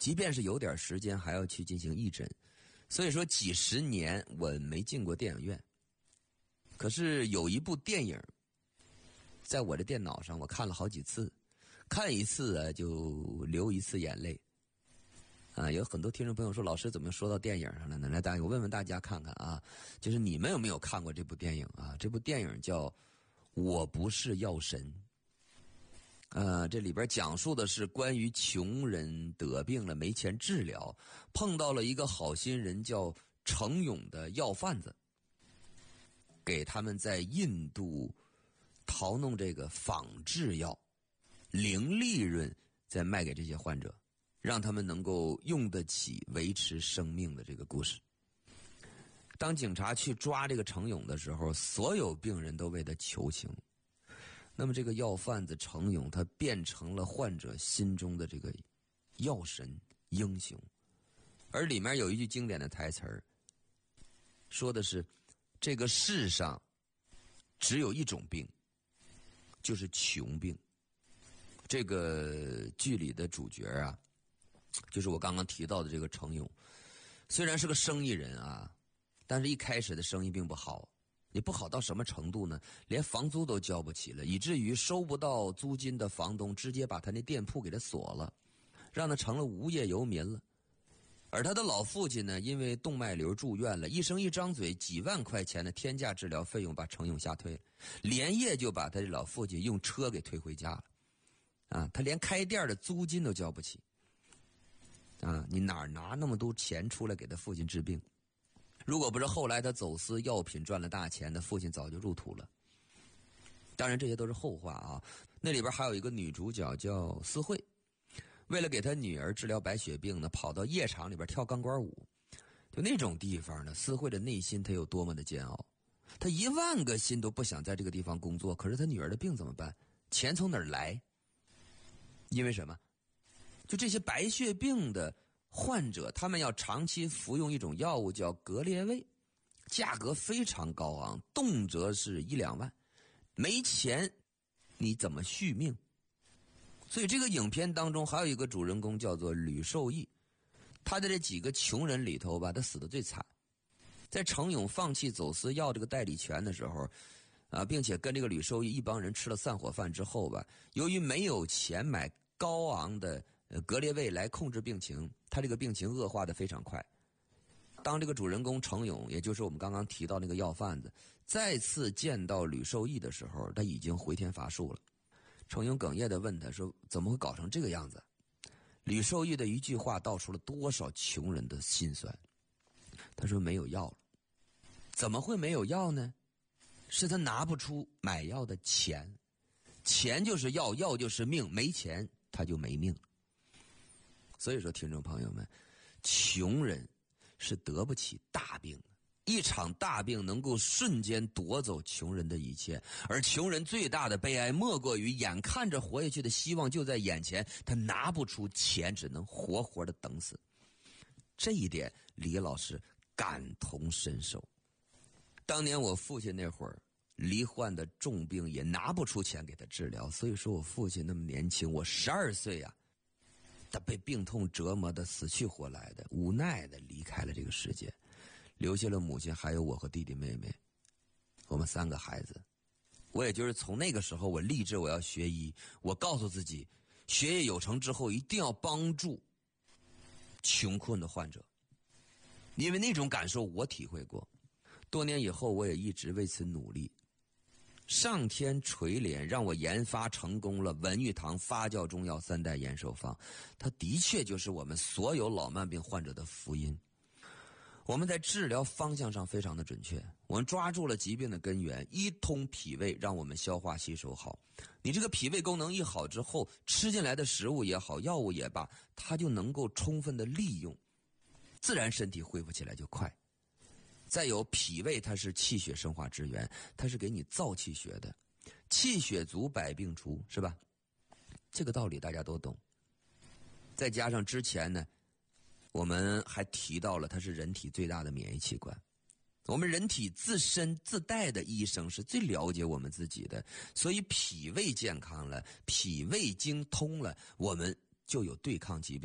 即便是有点时间，还要去进行义诊。所以说几十年我没进过电影院。可是有一部电影在我的电脑上我看了好几次，看一次啊就流一次眼泪。有很多听众朋友说，老师怎么说到电影上了呢？来，我问问大家看看啊，就是你们有没有看过这部电影啊？这部电影叫《我不是药神》。这里边讲述的是关于穷人得病了没钱治疗，碰到了一个好心人叫程勇的药贩子，给他们在印度淘弄这个仿制药，零利润再卖给这些患者，让他们能够用得起维持生命的这个故事。当警察去抓这个程勇的时候，所有病人都为他求情。那么这个药贩子程勇，他变成了患者心中的这个药神英雄。而里面有一句经典的台词儿，说的是这个世上只有一种病，就是穷病。这个剧里的主角啊，就是我刚刚提到的这个程勇，虽然是个生意人啊，但是一开始的生意并不好。也不好到什么程度呢？连房租都交不起了，以至于收不到租金的房东直接把他那店铺给他锁了，让他成了无业游民了。而他的老父亲呢，因为动脉瘤住院了，医生一张嘴几万块钱的天价治疗费用把程勇吓退了，连夜就把他的老父亲用车给推回家了。他连开店的租金都交不起。你哪拿那么多钱出来给他父亲治病？如果不是后来他走私药品赚了大钱，他父亲早就入土了。当然这些都是后话啊。那里边还有一个女主角叫思慧，为了给她女儿治疗白血病呢，跑到夜场里边跳钢管舞。就那种地方呢，思慧的内心她有多么的煎熬，她10000个心都不想在这个地方工作。可是她女儿的病怎么办？钱从哪儿来？因为什么？就这些白血病的患者，他们要长期服用一种药物叫格列卫，价格非常高昂，动辄是1-2万，没钱你怎么续命？所以这个影片当中还有一个主人公叫做吕受益，他在这几个穷人里头吧，他死得最惨。在程勇放弃走私药这个代理权的时候并且跟这个吕受益一帮人吃了散伙饭之后吧，由于没有钱买高昂的格列卫来控制病情，他这个病情恶化的非常快。当这个主人公程勇，也就是我们刚刚提到那个药贩子，再次见到吕受益的时候，他已经回天乏术了。程勇哽咽地问他说，怎么会搞成这个样子？吕受益的一句话道出了多少穷人的心酸。他说没有药了。怎么会没有药呢？是他拿不出买药的钱，钱就是药，药就是命，没钱他就没命。所以说听众朋友们，穷人是得不起大病的，一场大病能够瞬间夺走穷人的一切，而穷人最大的悲哀莫过于眼看着活下去的希望就在眼前，他拿不出钱，只能活活的等死。这一点李老师感同身受。当年我父亲那会儿罹患的重病，也拿不出钱给他治疗，所以说我父亲那么年轻，我12岁他被病痛折磨的死去活来的，无奈的离开了这个世界，留下了母亲还有我和弟弟妹妹，我们3个孩子。我也就是从那个时候我立志我要学医，我告诉自己学业有成之后一定要帮助穷困的患者，因为那种感受我体会过。多年以后我也一直为此努力，上天垂怜让我研发成功了文玉堂发酵中药3代延寿方，它的确就是我们所有老慢病患者的福音。我们在治疗方向上非常的准确，我们抓住了疾病的根源，一通脾胃，让我们消化吸收好。你这个脾胃功能一好之后，吃进来的食物也好，药物也罢，它就能够充分的利用，自然身体恢复起来就快。再有脾胃，它是气血生化之源，它是给你造气血的，气血足百病除，是吧？这个道理大家都懂。再加上之前呢，我们还提到了它是人体最大的免疫器官，我们人体自身自带的医生是最了解我们自己的，所以脾胃健康了，脾胃经通了，我们就有对抗疾病